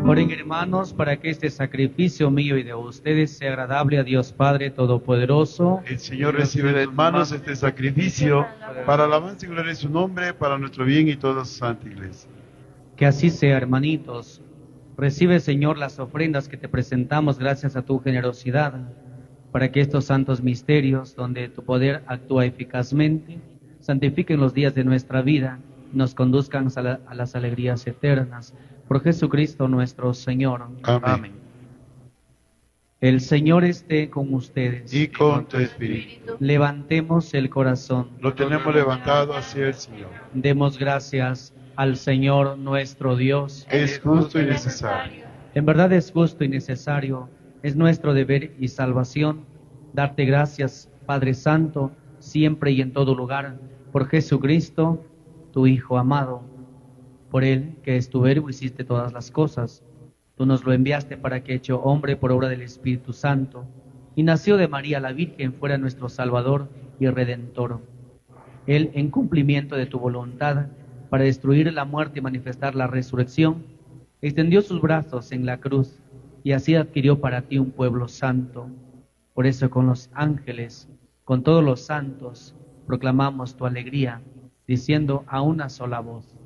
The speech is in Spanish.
Oren, hermanos, para que este sacrificio mío y de ustedes sea agradable a Dios Padre Todopoderoso. El Señor recibe de manos este sacrificio para alabanza y gloria de su nombre, para nuestro bien y toda su santa iglesia. Que así sea, hermanitos. Recibe, Señor, las ofrendas que te presentamos gracias a tu generosidad, para que estos santos misterios, donde tu poder actúa eficazmente, santifiquen los días de nuestra vida y nos conduzcan a las alegrías eternas. Por Jesucristo nuestro Señor. Amén. El Señor esté con ustedes. Y con tu espíritu. Levantemos el corazón. Lo tenemos levantado hacia el Señor. Demos gracias al Señor nuestro Dios. Es justo y necesario. En verdad es justo y necesario, es nuestro deber y salvación darte gracias, Padre Santo, siempre y en todo lugar, por Jesucristo, tu Hijo amado. Por Él, que es tu verbo, hiciste todas las cosas. Tú nos lo enviaste para que, hecho hombre por obra del Espíritu Santo, y nació de María la Virgen, fuera nuestro Salvador y Redentor. Él, en cumplimiento de tu voluntad, para destruir la muerte y manifestar la resurrección, extendió sus brazos en la cruz y así adquirió para ti un pueblo santo. Por eso con los ángeles, con todos los santos, proclamamos tu alegría, diciendo a una sola voz: